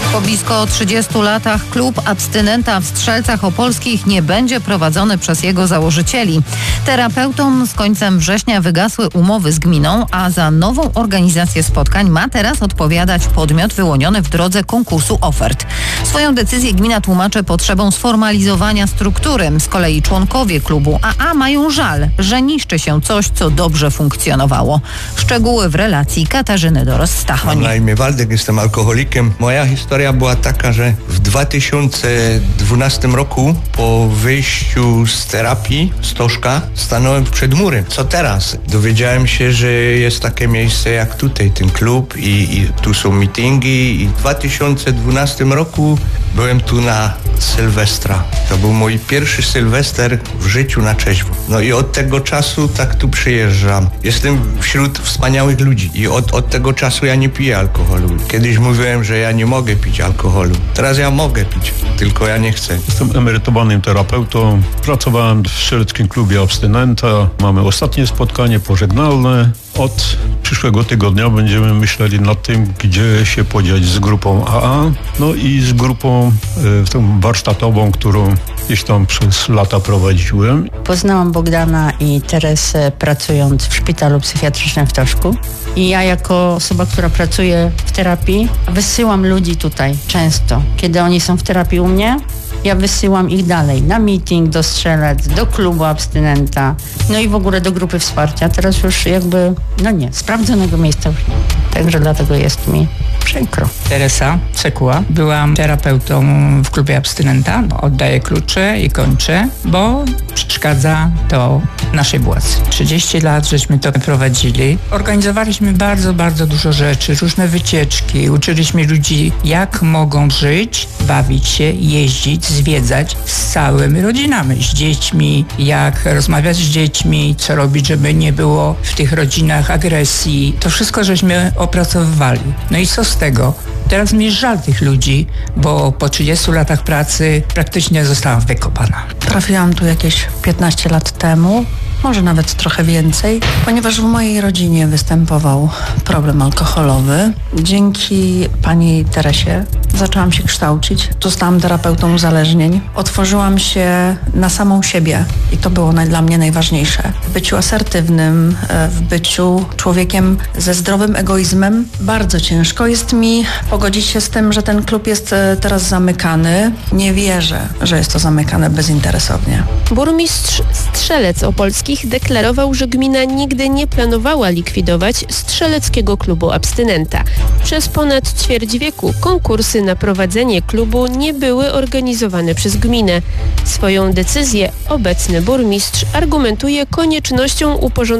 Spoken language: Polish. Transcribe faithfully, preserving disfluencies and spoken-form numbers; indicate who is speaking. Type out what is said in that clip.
Speaker 1: Po blisko trzydziestu latach klub abstynenta w Strzelcach Opolskich nie będzie prowadzony przez jego założycieli. Terapeutom z końcem września wygasły umowy z gminą, a za nową organizację spotkań ma teraz odpowiadać podmiot wyłoniony w drodze konkursu ofert. Swoją decyzję gmina tłumaczy potrzebą sformalizowania struktury. Z kolei członkowie klubu A A mają żal, że niszczy się coś, co dobrze funkcjonowało. Szczegóły w relacji Katarzyny Doros-Stachoń.
Speaker 2: Mam na imię Waldek, jestem alkoholikiem. Moja historia była taka, że w dwa tysiące dwunastym roku po wyjściu z terapii Stożka stanąłem przed murem. Co teraz? Dowiedziałem się, że jest takie miejsce jak tutaj, ten klub i, i tu są meetingi i w dwa tysiące dwunastym roku byłem tu na Sylwestra. To był mój pierwszy Sylwester w życiu na trzeźwo. No i od tego czasu tak tu przyjeżdżam. Jestem wśród wspaniałych ludzi i od, od tego czasu ja nie piję alkoholu. Kiedyś mówiłem, że ja nie mogę pić alkoholu. Teraz ja mogę pić, tylko ja nie chcę.
Speaker 3: Jestem emerytowanym terapeutą. Pracowałem w Strzeleckim Klubie Abstynenta. Mamy ostatnie spotkanie pożegnalne. Od przyszłego tygodnia będziemy myśleli nad tym, gdzie się podziać z grupą A A, no i z grupą y, tą warsztatową, którą gdzieś tam przez lata prowadziłem.
Speaker 4: Poznałam Bogdana i Teresę pracując w szpitalu psychiatrycznym w Toszku. I ja jako osoba, która pracuje w terapii, wysyłam ludzi tutaj często. Kiedy oni są w terapii u mnie, ja wysyłam ich dalej na meeting, do Strzelec, do klubu abstynenta, no i w ogóle do grupy wsparcia. Teraz już jakby, no nie, sprawdzonego miejsca już nie. Także dlatego jest mi przykro.
Speaker 5: Teresa Sekuła. Byłam terapeutą w klubie abstynenta. Oddaję klucze i kończę, bo przeszkadza to naszej władzy. trzydzieści lat żeśmy to prowadzili. Organizowaliśmy bardzo, bardzo dużo rzeczy, różne wycieczki. Uczyliśmy ludzi, jak mogą żyć, bawić się, jeździć, zwiedzać z całymi rodzinami, z dziećmi, jak rozmawiać z dziećmi, co robić, żeby nie było w tych rodzinach agresji. To wszystko żeśmy opracowywali. No i co z tego? Teraz mi jest żal tych ludzi, bo po trzydziestu latach pracy praktycznie zostałam wykopana.
Speaker 6: Trafiłam tu jakieś piętnaście lat temu, może nawet trochę więcej, ponieważ w mojej rodzinie występował problem alkoholowy. Dzięki pani Teresie zaczęłam się kształcić. Zostałam terapeutą uzależnień. Otworzyłam się na samą siebie i to było naj, dla mnie najważniejsze. W byciu asertywnym, w byciu człowiekiem ze zdrowym egoizmem. Bardzo ciężko jest mi pogodzić się z tym, że ten klub jest teraz zamykany. Nie wierzę, że jest to zamykane bezinteresownie.
Speaker 7: Burmistrz Strzelec Opolskich deklarował, że gmina nigdy nie planowała likwidować Strzeleckiego Klubu Abstynenta. Przez ponad ćwierć wieku konkursy na prowadzenie klubu nie były organizowane przez gminę. Swoją decyzję obecny burmistrz argumentuje koniecznością uporządkowania